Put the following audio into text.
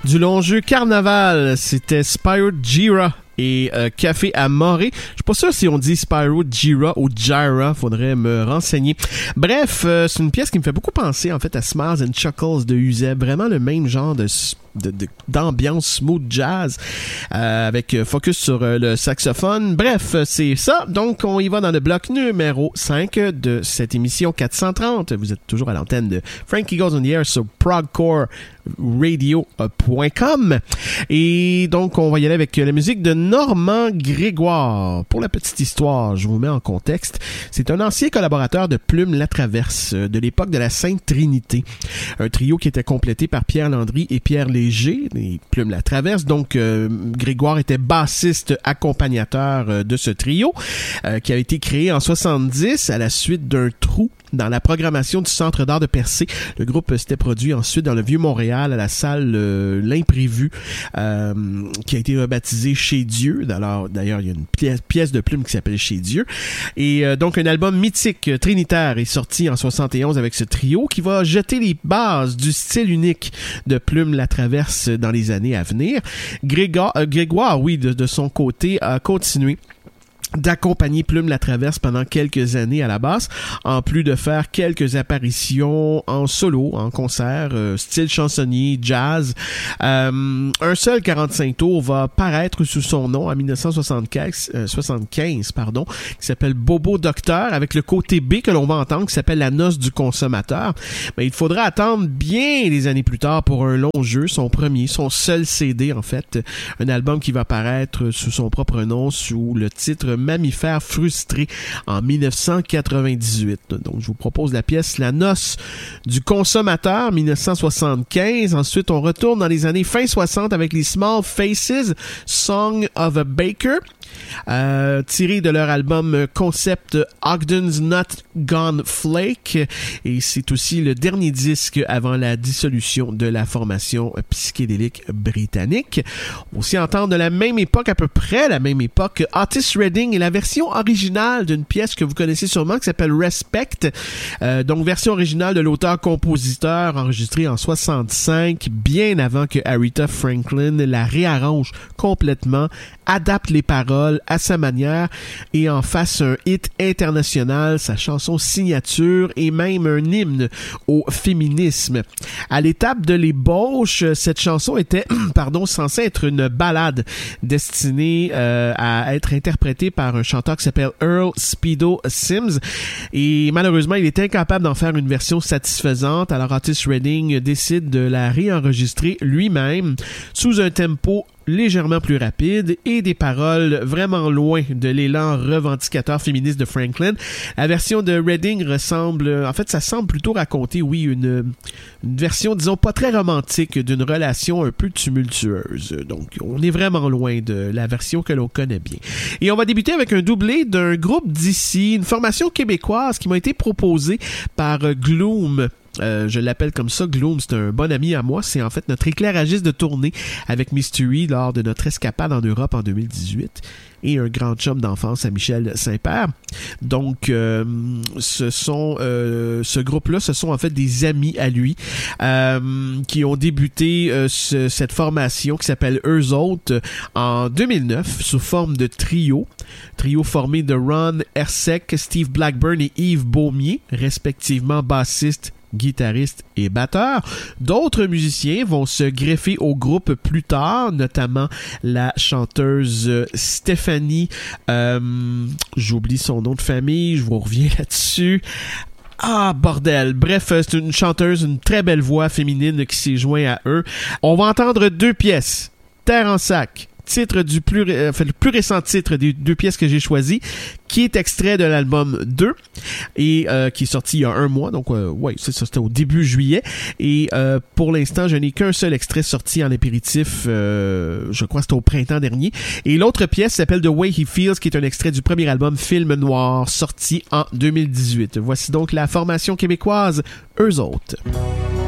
Du long jeu Carnaval, c'était Spyro Gyra et Café à Morée. Je suis pas sûr si on dit Spyro Gyra ou Gyra, faudrait me renseigner. Bref, c'est une pièce qui me fait beaucoup penser en fait à Smiles and Chuckles de Uzeb, vraiment le même genre d'ambiance smooth jazz avec focus sur le saxophone. Bref, c'est ça. Donc, on y va dans le bloc numéro 5 de cette émission 430. Vous êtes toujours à l'antenne de Frankie Goes on the Air sur progcoreradio.com. Et donc, on va y aller avec la musique de Normand Grégoire. Pour la petite histoire, je vous mets en contexte. C'est un ancien collaborateur de Plume Latraverse de l'époque de la Sainte Trinité. Un trio qui était complété par Pierre Landry et Pierre Léger, les Plume Latraverse. Donc, Grégoire était bassiste accompagnateur de ce trio qui a été créé en 70 à la suite d'un trou dans la programmation du Centre d'art de Percé. Le groupe s'était produit ensuite dans le Vieux-Montréal à la salle L'Imprévu qui a été rebaptisée Chez Dieu. Alors, d'ailleurs, il y a une pièce de Plume qui s'appelle Chez Dieu. Et donc, un album mythique trinitaire est sorti en 71 avec ce trio qui va jeter les bases du style unique de Plume Latraverse dans les années à venir. Grégoire, oui, de son côté, a continué d'accompagner Plume Latraverse pendant quelques années à la basse, en plus de faire quelques apparitions en solo, en concert, style chansonnier, jazz. Un seul 45 tours va paraître sous son nom en 1975, qui s'appelle Bobo Docteur, avec le côté B que l'on va entendre, qui s'appelle La Noce du consommateur. Mais il faudra attendre bien des années plus tard pour un long jeu, son seul CD en fait, un album qui va paraître sous son propre nom, sous le titre Mammifère frustré en 1998. Donc, je vous propose la pièce La Noce du consommateur, 1975. Ensuite, on retourne dans les années fin 60 avec les Small Faces, Song of a Baker, tiré de leur album concept Ogden's Not Gone Flake. Et c'est aussi le dernier disque avant la dissolution de la formation psychédélique britannique. On va aussi entendre de la même époque, à peu près la même époque, Otis Redding et la version originale d'une pièce que vous connaissez sûrement qui s'appelle Respect. Donc, version originale de l'auteur-compositeur enregistrée en 65, bien avant que Aretha Franklin la réarrange complètement, adapte les paroles à sa manière et en fasse un hit international, sa chanson signature et même un hymne au féminisme. À l'étape de l'ébauche, cette chanson était censée être une ballade destinée à être interprétée par un chanteur qui s'appelle Earl Speedo Sims et malheureusement il est incapable d'en faire une version satisfaisante. Alors Otis Redding décide de la réenregistrer lui-même sous un tempo légèrement plus rapide et des paroles vraiment loin de l'élan revendicateur féministe de Franklin. La version de Redding ça semble plutôt raconter, oui, une version, disons, pas très romantique d'une relation un peu tumultueuse. Donc, on est vraiment loin de la version que l'on connaît bien. Et on va débuter avec un doublé d'un groupe d'ici, une formation québécoise qui m'a été proposée par Gloom. Je l'appelle comme ça, Gloom, c'est un bon ami à moi, c'est en fait notre éclairagiste de tournée avec Mystery lors de notre escapade en Europe en 2018 et un grand chum d'enfance à Michel Saint-Père. Donc, ce groupe-là, ce sont en fait des amis à lui qui ont débuté cette formation qui s'appelle Eux Autres en 2009 sous forme de trio formé de Ron Hersek, Steve Blackburn et Yves Beaumier, respectivement bassiste, guitariste et batteur. D'autres musiciens vont se greffer au groupe plus tard, notamment la chanteuse Stéphanie, j'oublie son nom de famille, je vous reviens là-dessus. Ah, bordel. Bref, c'est une chanteuse, une très belle voix féminine qui s'est joint à eux. On va entendre deux pièces. Terre en sac, titre le plus récent titre des deux pièces que j'ai choisies, qui est extrait de l'album 2 et qui est sorti il y a un mois, donc c'est ça, c'était au début juillet, et pour l'instant je n'ai qu'un seul extrait sorti en apéritif, je crois que c'était au printemps dernier, et l'autre pièce s'appelle The Way He Feels, qui est un extrait du premier album Film Noir, sorti en 2018. Voici donc la formation québécoise Eux Autres.